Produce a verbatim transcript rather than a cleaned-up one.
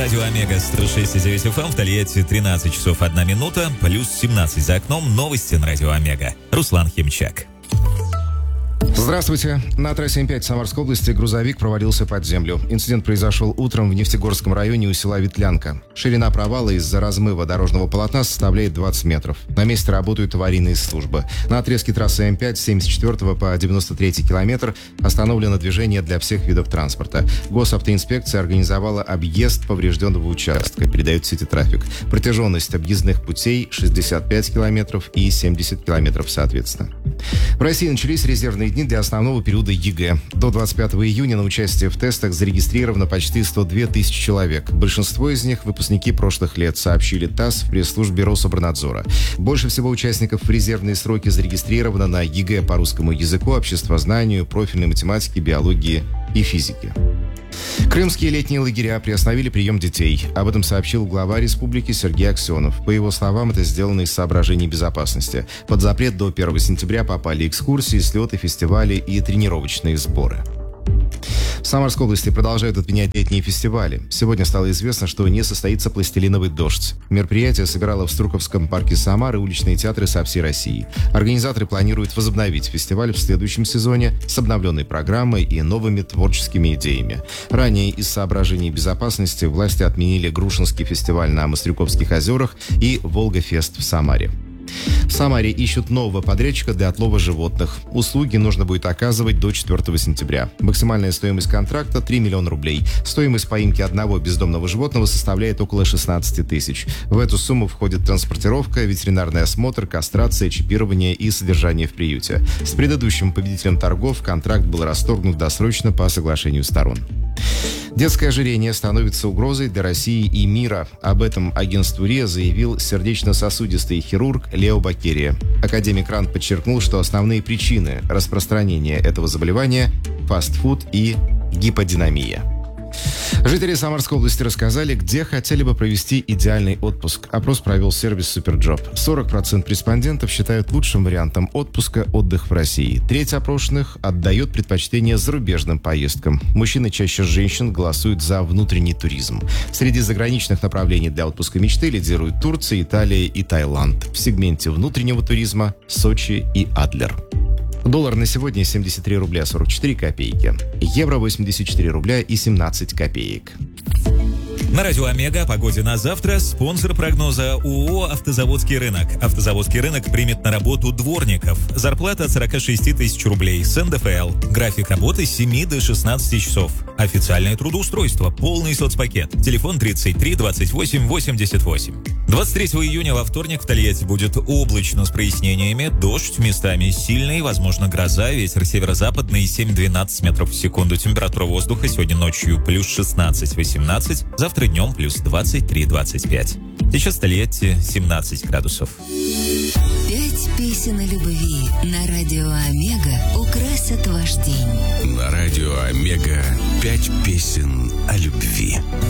радио Омега сто шесть и девять эф эм, в Тольятти тринадцать часов одна минута, плюс семнадцать за окном, новости на радио Омега. Руслан Химчак. Здравствуйте. На трассе М пять Самарской области грузовик провалился под землю. Инцидент произошел утром в Нефтегорском районе у села Ветлянка. Ширина провала из-за размыва дорожного полотна составляет двадцать метров. На месте работают аварийные службы. На отрезке трассы М пять с семьдесят четвёртого по девяносто третий километр остановлено движение для всех видов транспорта. Госавтоинспекция организовала объезд поврежденного участка, передает сети трафик. Протяженность объездных путей шестьдесят пять километров и семьдесят километров соответственно. В России начались резервные дни для основного периода ЕГЭ. До двадцать пятого июня на участие в тестах зарегистрировано почти сто две тысячи человек. Большинство из них – выпускники прошлых лет, сообщили ТАСС в пресс-службе Рособорнадзора. Больше всего участников в резервные сроки зарегистрировано на ЕГЭ по русскому языку, обществознанию, профильной математике, биологии и физике. Крымские летние лагеря приостановили прием детей. Об этом сообщил глава республики Сергей Аксенов. По его словам, это сделано из соображений безопасности. Под запрет до первого сентября попали экскурсии, слеты, фестивали и тренировочные сборы. В Самарской области продолжают отменять летние фестивали. Сегодня стало известно, что не состоится «Пластилиновый дождь». Мероприятие сыграло в Струковском парке Самары уличные театры со всей России. Организаторы планируют возобновить фестиваль в следующем сезоне с обновленной программой и новыми творческими идеями. Ранее из соображений безопасности власти отменили Грушинский фестиваль на Мастрюковских озерах и Волга-фест в Самаре. В Самаре ищут нового подрядчика для отлова животных. Услуги нужно будет оказывать до четвёртого сентября. Максимальная стоимость контракта – три миллиона рублей. Стоимость поимки одного бездомного животного составляет около шестнадцать тысяч. В эту сумму входит транспортировка, ветеринарный осмотр, кастрация, чипирование и содержание в приюте. С предыдущим победителем торгов контракт был расторгнут досрочно по соглашению сторон. Детское ожирение становится угрозой для России и мира. Об этом агентству РИА заявил сердечно-сосудистый хирург Лео Бакерия. Академик РАН подчеркнул, что основные причины распространения этого заболевания – фастфуд и гиподинамия. Жители Самарской области рассказали, где хотели бы провести идеальный отпуск. Опрос провел сервис Суперджоп. сорок процентов респондентов считают лучшим вариантом отпуска отдых в России. Треть опрошенных отдает предпочтение зарубежным поездкам. Мужчины чаще женщин голосуют за внутренний туризм. Среди заграничных направлений для отпуска мечты лидируют Турция, Италия и Таиланд. В сегменте внутреннего туризма – Сочи и Адлер. Доллар на сегодня семьдесят три рубля сорок четыре копейки. Евро восемьдесят четыре рубля и семнадцать копеек. На радио Омега о погоде на завтра. Спонсор прогноза ООО «Автозаводский рынок». Автозаводский рынок примет на работу дворников. Зарплата от сорок шесть тысяч рублей с эн дэ эф эл. График работы с семи до шестнадцати часов. Официальное трудоустройство. Полный соцпакет. Телефон тридцать три двадцать восемь восемьдесят восемь. двадцать третьего июня во вторник в Тольятти будет облачно с прояснениями. Дождь, местами сильный, возможно гроза, ветер северо-западный семь-двенадцать метров в секунду. Температура воздуха сегодня ночью плюс шестнадцать-восемнадцать, завтра днем плюс двадцать три двадцать пять. Сейчас в Тольятти семнадцать градусов. Пять песен о любви на радио Омега украсят ваш день. На радио Омега пять песен о любви.